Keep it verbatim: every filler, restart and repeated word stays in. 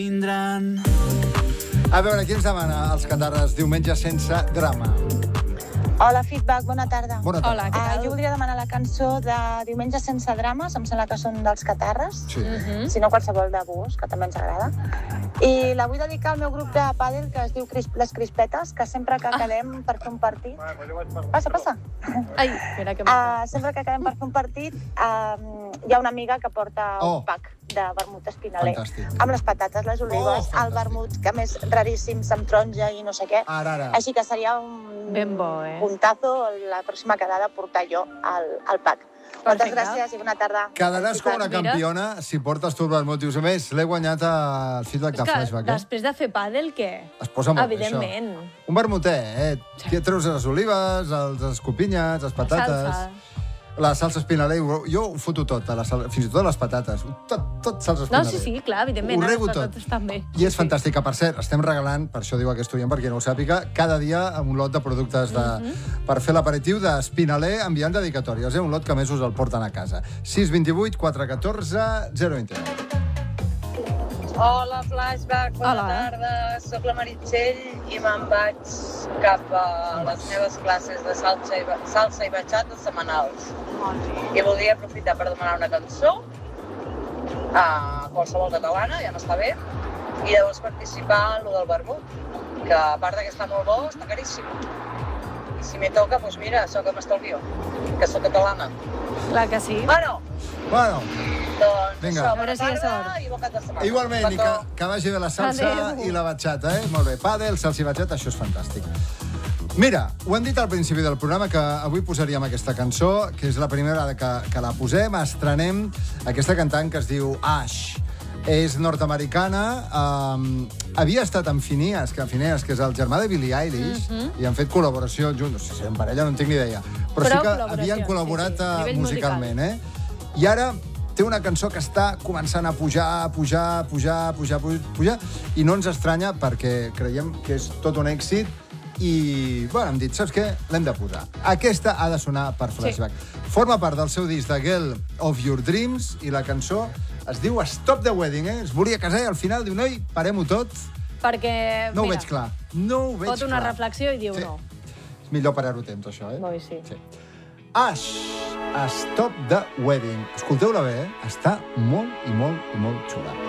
Vindran. A veure, qui ens demana els catarres diumenge sense drama? Hola, Feedback, bona tarda. Bona tarda. Hola, què tal? Uh, jo voldria demanar la cançó de Diumenge sense drames, em sembla que són dels Catarres, Sí. Mhm. si no qualsevol de gust, que també ens agrada. I la vull dedicar al meu grup de pàdel, que es diu Cris- Les Crispetes, que sempre que quedem per fer un partit... Passa, passa. Ai, mira que maco. Uh, sempre que quedem per fer un partit, uh, hi ha una amiga que porta Oh. un pack de vermut espinaler. Fantàstic. Amb les patates, les olives, Oh, el fantàstic. vermut, que a més raríssim, se'm taronja i no sé què. Ara, ara. Així que seria un Ben bo, eh? puntazo la pròxima quedada portar jo el, el pack. Moltes Perfecte. gràcies i bona tarda. Quedaràs com una Mira. campiona si portes tu el vermut. Dius, a més, l'he guanyat al feedback És de que Flashback, eh? després de fer pàdel, què? Es posa molt bé, Evidentment. això. Un vermutet, eh? Aquí et treus les olives, els escopinyats, les patates... Salsa. La salsa espinaler, jo ho foto tot, a la sal... fins i tot les patates. Tot, tot salsa No, espinaler. sí, sí, clar, evidentment. Ho rego les tot. patates també. I és fantàstic, que per cert, estem regalant, per això diu aquest oient, perquè no ho sàpiga, cada dia un lot de productes de, Mhm. per fer l'aperitiu d'Espinaler enviant dedicatòries, eh? Un lot que a més us el porten a casa. sis dos vuit quatre un quatre zero dos nou. Hola, Flashback, bona Hola. tarda. Soc la Meritxell i me'n vaig cap a les meves classes de salsa i, ba- salsa i batxata setmanals. I voldria aprofitar per demanar una cançó, a qualsevol catalana, ja m'està bé, i llavors participar en lo del vermut, que a part que està molt bo, està caríssim. I si me toca, doncs mira, això que m'estalvio, que soc catalana. Clar que sí. Bueno, Bueno, doncs Vinga. això, A bona veure si hi ha tarda sort. i bon cap de setmana. igualment, i que, Petó. que vagi bé la salsa Adéu. i la batxata, eh? Molt bé, pàdel, salsa i batxata, això és fantàstic. Mira, ho hem dit al principi del programa, que avui posaríem aquesta cançó, que és la primera vegada que, que la posem, estrenem aquesta cantant que es diu Ash. És nord-americana, um, havia estat amb Phineas, que Phineas, que és el germà de Billie Eilish, i han fet col·laboració junts, no sé si en parella, no en tinc ni idea, però, Però sí que col·laboracions, havien col·laborat sí, sí, a eh, nivell musicalment, eh? I ara té una cançó que està començant a pujar, pujar, pujar, pujar, pujar, pujar, i no ens estranya perquè creiem que és tot un èxit i, bueno, hem dit, saps què? L'hem de posar. Aquesta ha de sonar per Flashback. Sí. Forma part del seu disc de Girl of Your Dreams i la cançó es diu Stop the Wedding, eh? Es volia casar i al final diu, noi, parem-ho tot. Perquè, No ho mira, veig clar. No ho veig fot una clar. reflexió i diu Sí. no. És millor parar-ho temps, això, eh? Oi, sí. Sí. Ash, Stop the Wedding. Escolteu-la bé, eh? Està molt i molt i molt xula.